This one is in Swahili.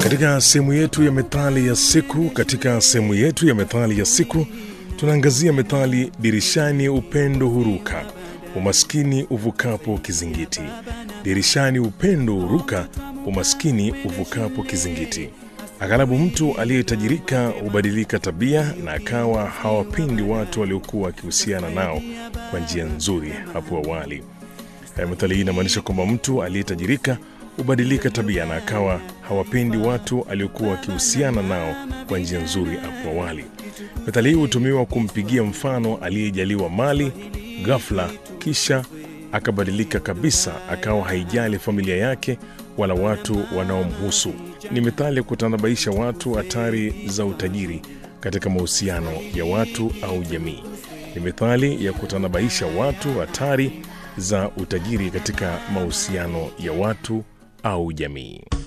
Katika sehemu yetu ya methali ya siku, tunaangazia methali dirishani upendo huruka, umaskini uvukapo kizingiti. Dirishani upendo huruka, umaskini uvukapo kizingiti. Aghalabu mtu aliyetajirika hubadilika tabia na akawa hawapendi watu waliokuwa wakihusiana nao kwa njia nzuri hapo awali. Methali hii inamaanisha kwamba mtu aliyetajirika hubadilika tabia na akawa hawapendi watu aliokuwa wakihusiana nao kwa njia nzuri hapo awali. Methali hii hutumiwa kumpigia mfano aliyejaliwa mali ghafla kisha akabadilika kabisa, akawa haijali familia yake wala watu wanaomhusu. Ni methali ya kutanabaisha watu hatari za utajiri katika mahusiano ya watu au jamii. Ni methali ya kutanabaisha watu hatari za utajiri katika mahusiano ya watu au jamii.